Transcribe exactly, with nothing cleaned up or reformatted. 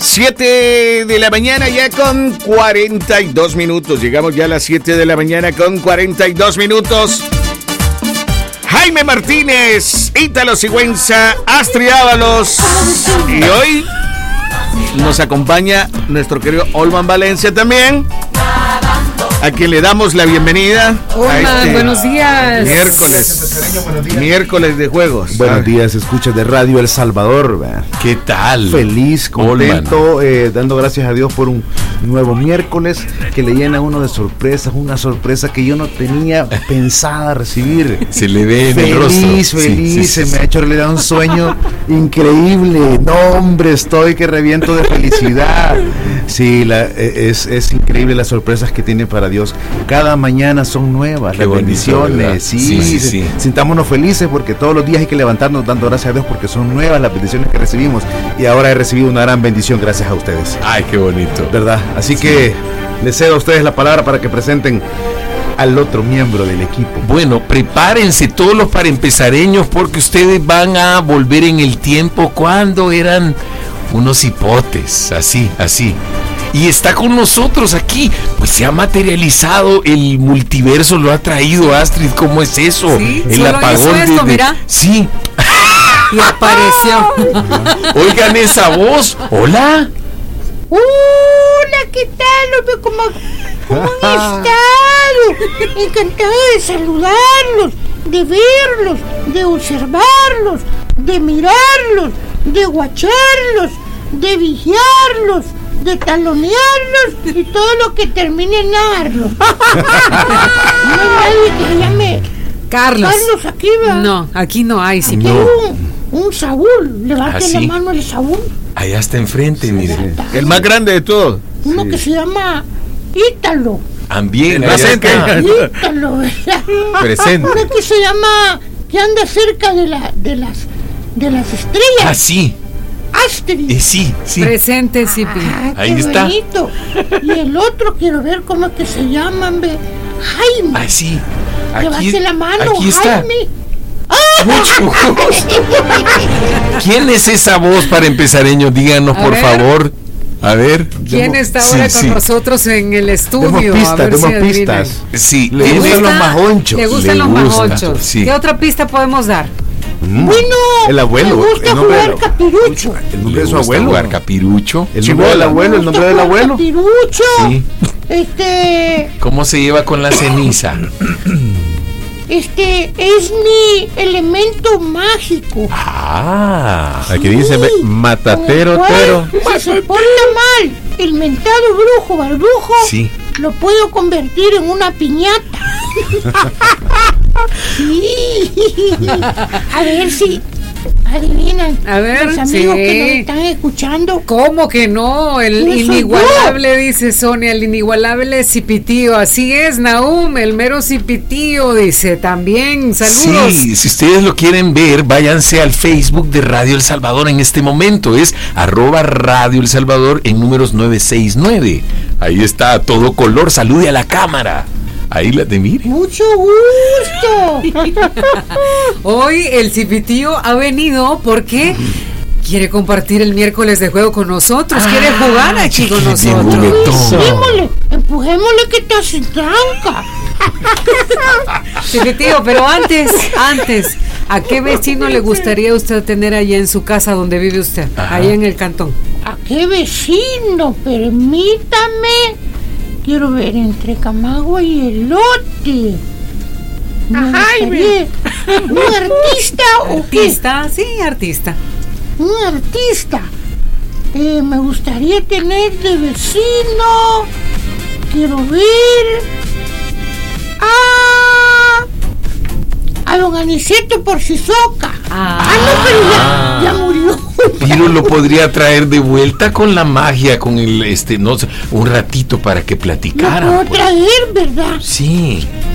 siete de la mañana ya con cuarenta y dos minutos. Llegamos ya a las siete de la mañana con cuarenta y dos minutos. Jaime Martínez, Ítalo Sigüenza, Astrid Ábalos. Y hoy nos acompaña nuestro querido Olman Valencia también, a quien le damos la bienvenida. Olman, este buenos días. Miércoles, miércoles de juegos. Buenos días, escuchas de Radio El Salvador. ¿Qué tal? Feliz, contento, eh, dando gracias a Dios por un nuevo miércoles que le llena a uno de sorpresas, una sorpresa que yo no tenía pensada recibir. Se le ve en feliz, el rostro. Feliz, feliz, sí, sí, se sí, me sí. ha hecho realidad un sueño increíble. No, hombre, estoy que reviento de felicidad. Sí, la, es, es increíble las sorpresas que tiene para Dios. Cada mañana son nuevas. Qué las bonito, bendiciones. ¿Verdad? Sí, sí, sí, sí. Sintámonos felices porque todos los días hay que levantarnos dando gracias a Dios porque son nuevas las bendiciones que recibimos. Y ahora he recibido una gran bendición gracias a ustedes. Ay, qué bonito. ¿Verdad? Así sí. que les cedo a ustedes la palabra para que presenten al otro miembro del equipo. Bueno, prepárense todos los paraempezareños porque ustedes van a volver en el tiempo cuando eran unos hipotes, así, así. Y está con nosotros aquí, pues se ha materializado el multiverso, lo ha traído Astrid, ¿cómo es eso? Sí, el apagón esto, de, de... mira. Sí. Y apareció. Oigan esa voz. Hola. Hola, ¿qué tal? ¿Cómo, cómo han estado? Encantada de saludarlos, de verlos, de observarlos, de mirarlos, de guacharlos, de vigiarlos, de talonearlos y todo lo que termine en arlos. No hay nadie que se llame Carlos. Carlos aquí, ¿verdad? No, aquí no hay. Sí, aquí no. hay un, un Saúl. Levante ¿Ah, sí? la mano el Saúl. Allá está enfrente, sí, mire. Sí. El más grande de todos. Uno sí. que se llama Ítalo. También. Presente. Ítalo, ¿verdad? Presente. Uno que se llama, que anda cerca de, la, de, las, de las estrellas. Ah, sí. Astrid. Eh, sí, sí. Presente, sí. Ah, ahí está. Bonito. Y el otro, quiero ver cómo es que se llaman, ve. Jaime. Ah, sí. Levante la mano, aquí está. Jaime. Mucho gusto. ¿Quién es esa voz para empezareños? Díganos, a por ver. favor. A ver. ¿Quién demo, está ahora sí, con sí. nosotros en el estudio? Demos pistas, demos si pistas. Sí, le gustan los majonchos. Le gustan le los gusta, majonchos. Sí. ¿Qué otra pista podemos dar? Mm. Bueno, el abuelo. Me gusta el nombre jugar capirucho. El nombre de su abuelo. Jugar capirucho. El nombre del abuelo, el nombre del abuelo. Capirucho. Sí. Este. ¿Cómo se lleva con la ceniza? Este es mi elemento mágico. Ah, aquí dice sí, matatero, pero. Si se porta mal el mentado brujo barbujo, sí. lo puedo convertir en una piñata. Sí. A ver si adivinan. A ver, los amigos sí. que nos están escuchando. ¿Cómo que no? El inigualable, dice Sonia, el inigualable Cipitío. Así es, Nahum, el mero Cipitío, dice también. Saludos. Sí, si ustedes lo quieren ver, váyanse al Facebook de Radio El Salvador en este momento. Es arroba Radio El Salvador en números nueve seis nueve. Ahí está, a todo color. Salude a la cámara. Ahí la de mire. Mucho gusto. Hoy el Cipitío ha venido porque quiere compartir el miércoles de juego con nosotros. Ah, quiere jugar aquí con nosotros. Empujémosle, empujémosle que está sin tranca. Cipitío, pero antes, antes, ¿a qué vecino le gustaría a usted tener allá en su casa donde vive usted? Ajá. Allá en el cantón. ¿A qué vecino? Permítame. Quiero ver entre Camagua y Elote. Ajá, ¿un artista o qué? ¿Artista? Sí, artista. Un artista. Eh, me gustaría tener de vecino. Quiero ver. Ah, a don Aniceto Porcisoca. Ah, ah, no, pero ya, ya murió. Pero lo podría traer de vuelta con la magia, con el este, no sé, un ratito para que platicara. Lo puedo pues. traer, ¿verdad? Sí.